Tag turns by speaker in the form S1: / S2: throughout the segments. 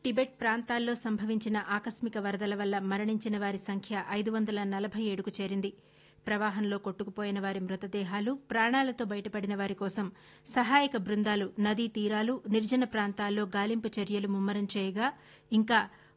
S1: Tibet ప్రాంతాల్లో సంభవించిన ఆకస్మిక వరదల వల్ల మరణించిన వారి సంఖ్య 547కు చేరింది. ప్రవాహంలో కొట్టుకుపోయిన వారి మృతదేహాలు, ప్రాణాలతో బయటపడిన వారి కోసం సహాయక బృందాలు నదీ తీరాలు, నిర్జన ప్రాంతాల్లో గాలింపు చర్యలు ముమ్మరం చేయగా ఇంకా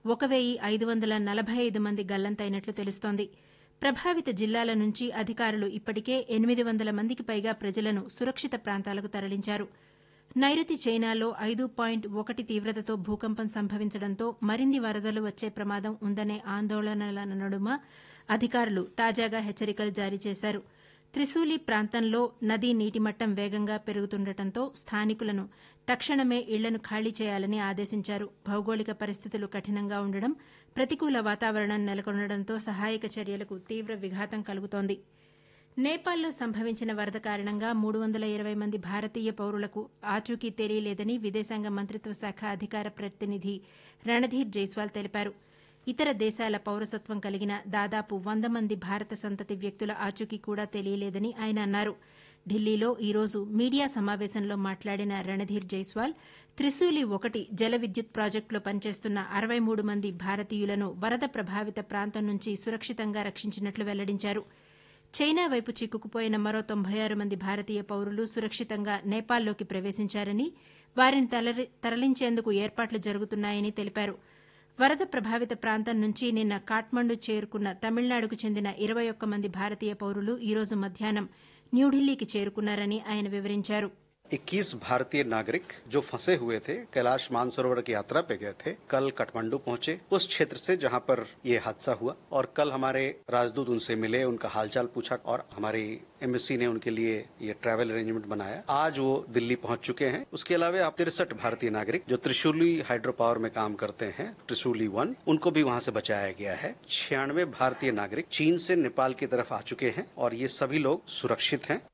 S1: 1545 మంది గల్లంతైనట్లు తెలుస్తోంది. ప్రభావిత జిల్లాల నుంచి అధికారులు ఇప్పటికే 800 మందికి పైగా ప్రజలను సురక్షిత ప్రాంతాలకు తరలించారు. నైరుతి చైనాలో 5.1 తీవ్రతతో భూకంపం సంభవించడంతో మరిన్ని వరదలు వచ్చే ప్రమాదం ఉందనే ఆందోళనల నడుమ అధికారులు తాజాగా హెచ్చరికలు జారీ చేశారు. త్రిశూలి ప్రాంతంలో నదీ నీటిమట్టం వేగంగా పెరుగుతుండటంతో స్థానికులను తక్షణమే ఇళ్లను ఖాళీ చేయాలని ఆదేశించారు. భౌగోళిక పరిస్థితులు కఠినంగా ఉండడం, ప్రతికూల వాతావరణం నెలకొనడంతో సహాయక చర్యలకు తీవ్ర విఘాతం కలుగుతోంది. నేపాల్లో సంభవించిన వరద కారణంగా 320 మంది భారతీయ పౌరులకు ఆచూకీ తెలియలేదని విదేశాంగ మంత్రిత్వ శాఖ అధికార ప్రతినిధి రణధీర్ జైస్వాల్ తెలిపారు. ఇతర దేశాల పౌరసత్వం కలిగిన దాదాపు 100 మంది భారత సంతతి వ్యక్తుల ఆచూకీ కూడా తెలియలేదని ఆయన అన్నారు. ఢిల్లీలో ఈ రోజు మీడియా సమావేశంలో మాట్లాడిన రణధీర్ జైస్వాల్ త్రిశూలి 1 జల విద్యుత్ ప్రాజెక్టులో పనిచేస్తున్న 63 మంది భారతీయులను వరద ప్రభావిత ప్రాంతం నుంచి సురక్షితంగా రక్షించినట్లు వెల్లడించారు. చైనా వైపు చిక్కుకుపోయిన మరో 96 మంది భారతీయ పౌరులు సురక్షితంగా నేపాల్లోకి ప్రవేశించారని, వారిని తరలించేందుకు ఏర్పాట్లు జరుగుతున్నాయని తెలిపారు. వరద ప్రభావిత ప్రాంతం నుంచి నిన్న కాఠ్మండు చేరుకున్న తమిళనాడుకు చెందిన 21 మంది భారతీయ పౌరులు ఈ రోజు మధ్యాహ్నం న్యూఢిల్లీకి చేరుకున్నారని ఆయన వివరించారు.
S2: 21 भारतीय नागरिक जो फंसे हुए थे, कैलाश मानसरोवर की यात्रा पे गए थे, कल काठमांडू पहुंचे उस क्षेत्र से जहां पर ये हादसा हुआ। और कल हमारे राजदूत उनसे मिले, उनका हालचाल पूछा और हमारी एम्बेसी ने उनके लिए ये ट्रैवल अरेंजमेंट बनाया। आज वो दिल्ली पहुंच चुके हैं। उसके अलावा 63 भारतीय नागरिक जो त्रिशूली हाइड्रो पावर में काम करते हैं, त्रिशूली 1, उनको भी वहां से बचाया गया है। 96 भारतीय नागरिक चीन से नेपाल की तरफ आ चुके हैं और ये सभी लोग सुरक्षित हैं।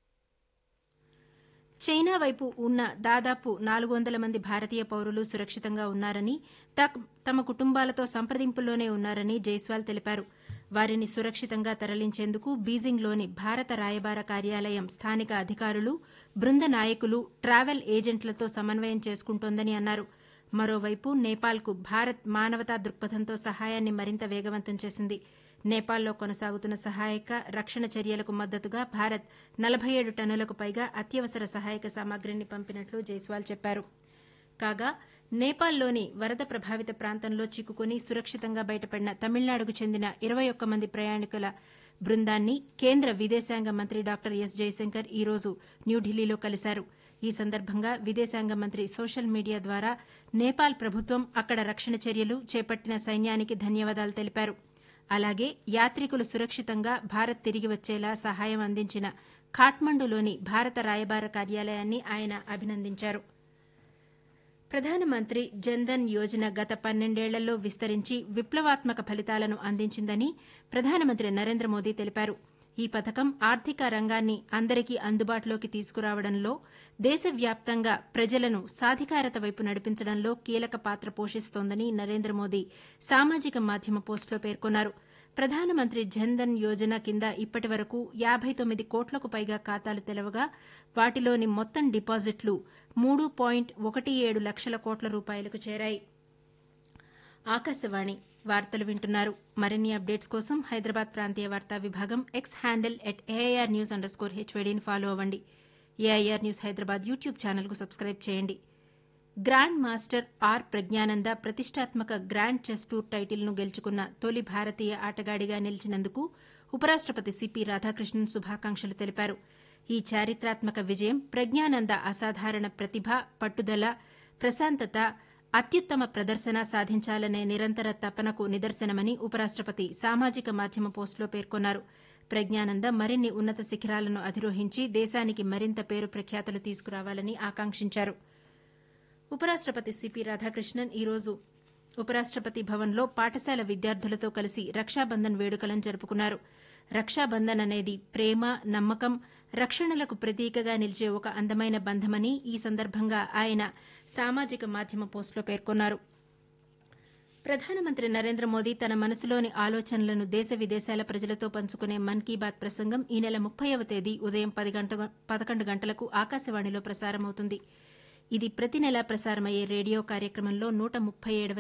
S1: చైనా వైపు ఉన్న దాదాపు 400 మంది భారతీయ పౌరులు సురక్షితంగా ఉన్నారని, తమ కుటుంబాలతో సంప్రదింపుల్లోనే ఉన్నారని జైస్వాల్ తెలిపారు. వారిని సురక్షితంగా తరలించేందుకు బీజింగ్లోని భారత రాయబార కార్యాలయం స్థానిక అధికారులు, బృంద నాయకులు, ట్రావెల్ ఏజెంట్లతో సమన్వయం చేసుకుంటోందని అన్నారు. మరోవైపు నేపాల్కు భారత్ మానవతా దృక్పథంతో సహాయాన్ని మరింత వేగవంతం చేసింది. నేపాల్లో కొనసాగుతున్న సహాయక, రక్షణ చర్యలకు మద్దతుగా భారత్ 47 టన్నులకు పైగా అత్యవసర సహాయక సామగ్రిని పంపినట్లు జైస్వాల్ చెప్పారు. కాగా నేపాల్లోని వరద ప్రభావిత ప్రాంతంలో చిక్కుకుని సురక్షితంగా బయటపడిన తమిళనాడుకు చెందిన 21 మంది ప్రయాణికుల బృందాన్ని కేంద్ర విదేశాంగ మంత్రి డాక్టర్ ఎస్ జయశంకర్ ఈ రోజు న్యూఢిల్లీలో కలిశారు. ఈ సందర్భంగా విదేశాంగ మంత్రి సోషల్ మీడియా ద్వారా నేపాల్ ప్రభుత్వం, అక్కడ రక్షణ చర్యలు చేపట్టిన సైన్యానికి ధన్యవాదాలు తెలిపారు. అలాగే యాత్రికులు సురక్షితంగా భారత్ తిరిగి వచ్చేలా సహాయం అందించిన ఖాట్మండులోని భారత రాయబార కార్యాలయాన్ని ఆయన అభినందించారు. ప్రధానమంత్రి జన్ధన్ యోజన గత 12 ఏళ్లలో విస్తరించి విప్లవాత్మక ఫలితాలను అందించిందని ప్రధానమంత్రి నరేంద్ర మోదీ తెలిపారు. ఈ పథకం ఆర్థిక రంగాన్ని అందరికీ అందుబాటులోకి తీసుకురావడంలో, దేశవ్యాప్తంగా ప్రజలను సాధికారత వైపు నడిపించడంలో కీలక పాత్ర పోషిస్తోందని నరేంద్ర మోదీ సామాజిక మాధ్యమ పోస్టులో పేర్కొన్నారు. ప్రధానమంత్రి జన్ధన్ యోజన కింద ఇప్పటి వరకు 59 కోట్లకు పైగా ఖాతాలు తెరవగా వాటిలోని మొత్తం డిపాజిట్లు 3.17 లక్షల కోట్ల రూపాయలకు చేరాయి. ఆకాశవాణి వార్తలు వింటున్నారు. మరిన్ని అప్డేట్స్ కోసం హైదరాబాద్ ప్రాంతీయ వార్తా విభాగం ఎక్స్ హ్యాండిల్ @AIRnews_HYDని ఫాలో అవ్వండి. ఏఐఆర్ న్యూస్ హైదరాబాద్ యూట్యూబ్ ఛానల్కు సబ్స్క్రైబ్ చేయండి. గ్రాండ్ మాస్టర్ ఆర్ ప్రజ్ఞానంద ప్రతిష్టాత్మక గ్రాండ్ చెస్ టూర్ టైటిల్ను గెలుచుకున్న తొలి భారతీయ ఆటగాడిగా నిలిచినందుకు ఉపరాష్టపతి సిపి రాధాకృష్ణన్ శుభాకాంక్షలు తెలిపారు. ఈ చారిత్రాత్మక విజయం ప్రజ్ఞానంద అసాధారణ ప్రతిభ, పట్టుదల, ప్రశాంతత, అత్యుత్తమ ప్రదర్శన సాధించాలనే నిరంతర తపనకు నిదర్శనమని ఉపరాష్టపతి సామాజిక మాధ్యమ పోస్టులో పేర్కొన్నారు. ప్రజ్ఞానంద మరిన్ని ఉన్నత శిఖరాలను అధిరోహించి దేశానికి మరింత పేరు ప్రఖ్యాతలు తీసుకురావాలని ఆకాంక్షించారు. ఉపరాష్టపతి సిపి రాధాకృష్ణన్ ఈ రోజు ఉపరాష్టపతి భవన్లో పాఠశాల విద్యార్థులతో కలిసి రక్షాబంధన్ వేడుకలను జరుపుకున్నారు. రక్షాబంధన్ అనేది ప్రేమ, నమ్మకం, రక్షణలకు ప్రతీకగా నిలిచే ఒక అందమైన బంధమని ఈ సందర్భంగా ఆయన సామాజిక మాధ్యమ పోస్టులో పేర్కొన్నారు. ప్రధానమంత్రి నరేంద్ర మోదీ తన మనసులోని ఆలోచనలను దేశ విదేశాల ప్రజలతో పంచుకునే మన్ కీ బాత్ ప్రసంగం ఈ నెల 30వ తేదీ ఉదయం 11 గంటలకు ఆకాశవాణిలో ప్రసారమవుతుంది. ఇది ప్రతి నెలా ప్రసారమయ్యే రేడియో కార్యక్రమంలో 137వ